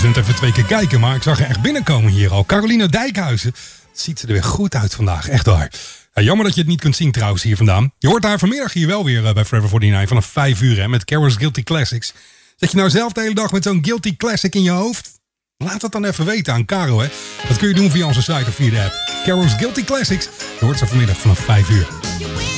net even 2 keer kijken, maar ik zag er echt binnenkomen hier al. Caroline Dijkhuizen. Het ziet er weer goed uit vandaag, echt waar. Ja, jammer dat je het niet kunt zien trouwens hier vandaan. Je hoort haar vanmiddag hier wel weer bij Forever 49 vanaf 5 uur hè, met Carol's Guilty Classics. Zet je nou zelf de hele dag met zo'n Guilty Classic in je hoofd? Laat het dan even weten aan Caro, hè. Dat kun je doen via onze site of via de app. Carol's Guilty Classics. Je hoort ze vanmiddag vanaf 5 uur.